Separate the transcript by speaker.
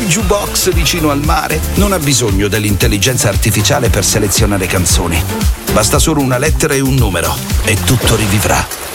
Speaker 1: jukebox vicino al mare non ha bisogno dell'intelligenza artificiale per selezionare canzoni. Basta solo una lettera e un numero e tutto rivivrà.